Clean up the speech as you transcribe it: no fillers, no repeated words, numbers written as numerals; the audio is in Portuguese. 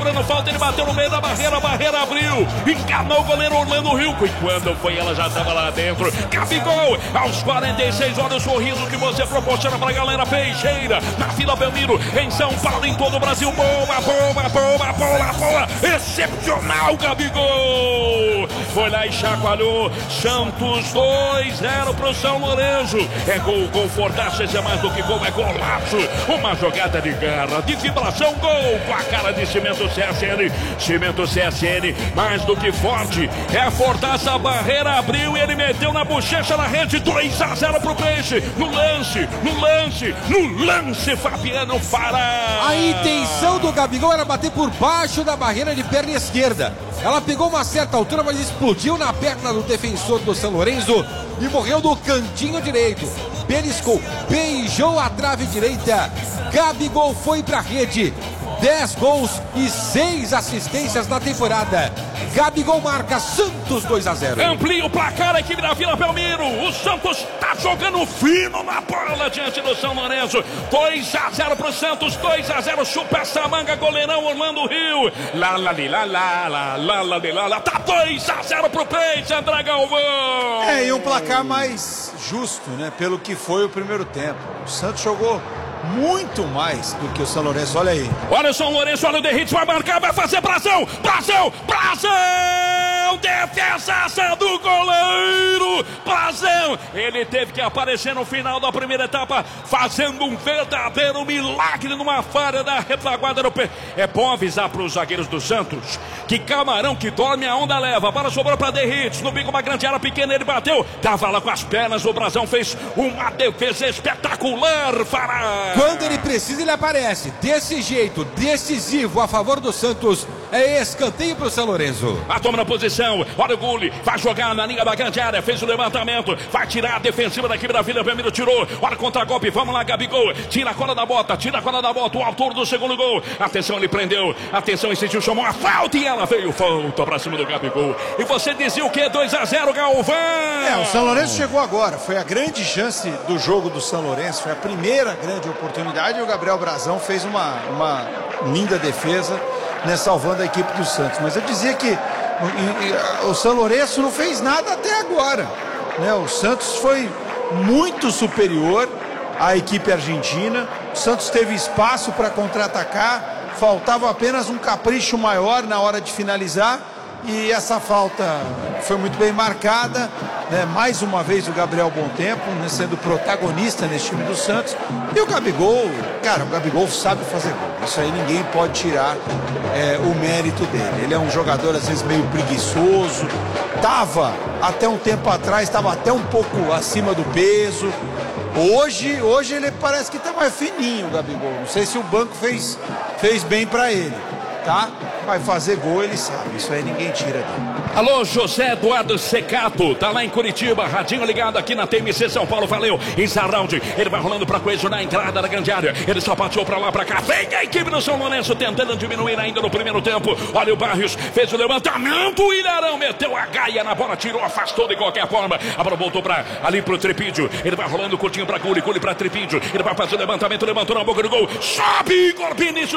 cobrando falta, ele bateu no meio da barreira, a barreira abriu, enganou o goleiro Orlando Rilco, e quando foi ela já estava lá dentro. Gabigol, aos 46, olha o sorriso que você proporciona pra galera peixeira, na Vila Belmiro, em São Paulo, em todo o Brasil. Boa, boa, boa, boa, boa, excepcional, Gabigol, foi lá e chacoalhou. Santos 2-0 pro São Lourenço, é gol, confortável, seja mais do que gol, é golaço, uma jogada de garra, de vibração, gol com a cara de Cimento CSN, Cimento CSN, mais do que forte, é fortaça, a barreira abriu e ele meteu na bochecha na rede, 2-0 pro Peixe, no lance, Fabiano Fará. A intenção do Gabigol era bater por baixo da barreira de perna esquerda. Ela pegou uma certa altura, mas explodiu na perna do defensor do São Lourenço e morreu no cantinho direito. Beliscou, beijou a trave direita. Gabigol foi pra rede. 10 gols e 6 assistências na temporada. Gabigol marca, Santos 2-0. Amplia o placar a equipe da Vila Belmiro. O Santos tá jogando fino na bola diante do São Lourenço. 2-0 pro Santos, 2-0. Chupa essa manga, goleirão Orlando Rio. Lá, tá 2-0 pro Peixe, André Galvão. E um placar mais justo, né? Pelo que foi o primeiro tempo. O Santos jogou muito mais do que o São Lourenço, olha aí. Olha o São Lourenço, olha o Derrites, vai marcar, vai fazer Brasil, defesaça do goleiro, Brasil, ele teve que aparecer no final da primeira etapa, fazendo um verdadeiro milagre numa falha da retaguarda do pé. É bom avisar para os zagueiros do Santos que camarão que dorme a onda leva. A bola sobrou para Derrites, no bico uma grande área pequena, ele bateu, tava lá com as pernas, o Brasil fez uma defesa espetacular, Fará. Quando ele precisa, ele aparece. Desse jeito, decisivo a favor do Santos. É escanteio pro São Lourenço. A toma na posição, olha o Gulli, vai jogar na linha da grande área, fez o levantamento, vai tirar a defensiva da equipe da Vila Belmiro, tirou, olha o contra-golpe, vamos lá, Gabigol, tira a cola da bota, o autor do segundo gol, atenção, ele prendeu, atenção, insistiu, chamou a falta e ela veio, falta pra cima do Gabigol. E você dizia o que? 2-0, Galvão. O São Lourenço chegou agora, foi a grande chance do jogo do São Lourenço, foi a primeira grande oportunidade e o Gabriel Brazão fez uma linda defesa, né, salvando a equipe do Santos. Mas eu dizia que o São Lourenço não fez nada até agora, né? O Santos foi muito superior à equipe argentina. O Santos teve espaço para contra-atacar, faltava apenas um capricho maior na hora de finalizar. E essa falta foi muito bem marcada, né? Mais uma vez o Gabriel Bom Tempo, né, sendo protagonista nesse time do Santos. E o Gabigol, cara, o Gabigol sabe fazer gol. Isso aí ninguém pode tirar o mérito dele. Ele é um jogador às vezes meio preguiçoso. Tava até um tempo atrás, estava até um pouco acima do peso. Hoje ele parece que tá mais fininho, o Gabigol. Não sei se o banco fez bem para ele, tá? Vai fazer gol, ele sabe. Isso aí ninguém tira dele. Alô, José Eduardo Secato, tá lá em Curitiba, radinho ligado aqui na TMC São Paulo, valeu. Insaraldi, ele vai rolando pra Coelho na entrada da grande área, ele só pateou pra lá, pra cá, vem a equipe do São Lourenço tentando diminuir ainda no primeiro tempo. Olha o Barrios, fez o levantamento, o Ilharão meteu a gaia na bola, tirou, afastou de qualquer forma, a bola voltou ali pro Tripídio, ele vai rolando curtinho pra Gulli pra Tripídio, ele vai fazer o levantamento, levantou na boca do gol, sobe, Corpinício.